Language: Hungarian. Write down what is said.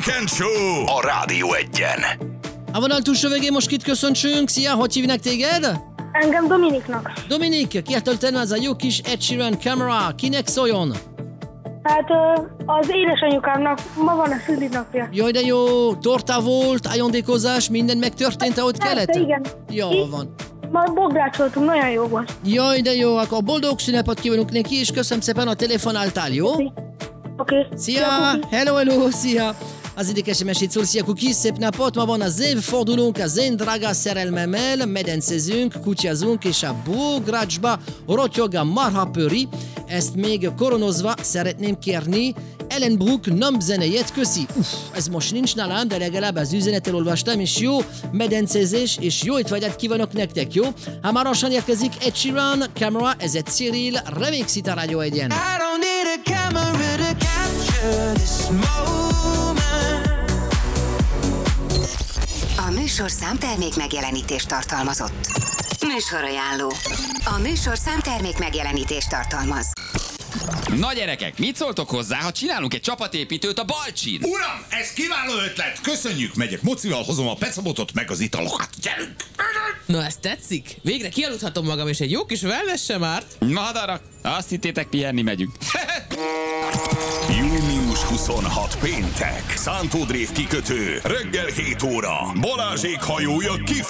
Weekend Show a Rádió Egyen. A vonal túlsó végén most kit köszöntsünk. Szia, hogy hívnak téged? Engem Dominiknak. Dominik, kiától tenni az a jó kis Ed Sheeran Camera. Kinek szóljon? Hát az édesanyukámnak ma van a szülinapja. Jaj, de jó, torta volt, ajándékozás, minden megtörtént, ahogy kellett? Igen. Jó van. Ma bográcsoltunk, nagyon jó volt. Jaj, de jó, akkor boldog szünapot kívánunk neki, és köszönöm szépen a telefonáltál, jó? Oké. Szia! Hello, szia! Az idék SMS-ét szól, szia Kuki, szép napot! Ma van az évfordulónk az én drága szerelmemmel, medencezünk, kutyázunk, és a bográcsba rotyog a marhapöri. Ezt még koronozva szeretném kérni Ellen Brook zenéjét, köszi! Ez most nincs nálam, de legalább az üzenetet olvastam, és jó medencezés, és jó étvágyat kívánok nektek, jó? Hamarosan érkezik Ed Sheeran, Camera, ez egy Cyril, remix itt a Rádió Egyen. A műsorszám termék megjelenítést tartalmazott. Műsorajánló. A műsorszám termék megjelenítést tartalmaz. Na gyerekek, mit szóltok hozzá, ha csinálunk egy csapatépítőt a Balcsin? Uram, ez kiváló ötlet! Köszönjük, megyek mocival, hozom a pecabotot meg az italokat. Gyerünk! Na, ez tetszik? Végre kialudhatom magam, és egy jó kis wellness sem árt. Madarak, azt hittétek, pihenni megyünk. Június 26 péntek. Szántódrév kikötő. Reggel 7 óra. Balázsék hajója kifut.